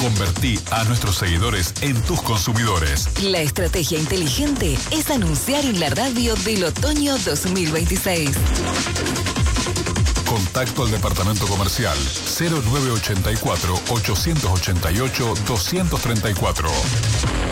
Convertí a nuestros seguidores en tus consumidores. La estrategia inteligente es anunciar en la radio del otoño 2026. Contacto al departamento comercial 0984 888 234.